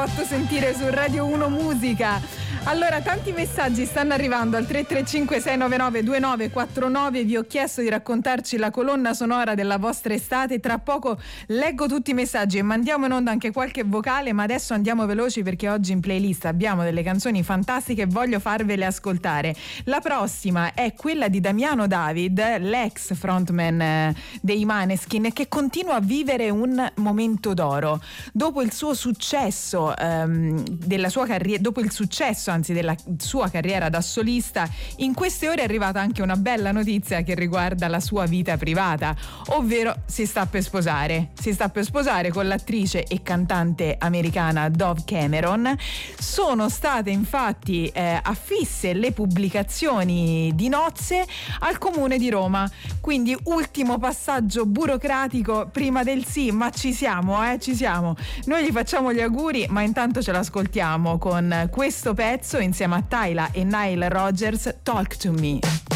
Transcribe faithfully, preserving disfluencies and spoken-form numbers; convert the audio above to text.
Fatto sentire su Radio uno Musica. Allora, tanti messaggi stanno arrivando al tre tre cinque sei nove nove due nove quattro nove. Vi ho chiesto di raccontarci la colonna sonora della vostra estate. Tra poco leggo tutti i messaggi e mandiamo in onda anche qualche vocale, ma adesso andiamo veloci perché oggi in playlist abbiamo delle canzoni fantastiche e voglio farvele ascoltare. La prossima è quella di Damiano David, l'ex frontman dei Maneskin, che continua a vivere un momento d'oro. Dopo il suo successo ehm, della sua carriera, dopo il successo anzi della sua carriera da solista, in queste ore è arrivata anche una bella notizia che riguarda la sua vita privata, ovvero si sta per sposare. Si sta per sposare con l'attrice e cantante americana Dove Cameron. Sono state infatti eh, affisse le pubblicazioni di nozze al Comune di Roma, quindi ultimo passaggio burocratico prima del sì, ma ci siamo, eh, ci siamo. Noi gli facciamo gli auguri, ma intanto ce l'ascoltiamo con questo pezzo insieme a Tyla e Nile Rodgers, Talk to Me.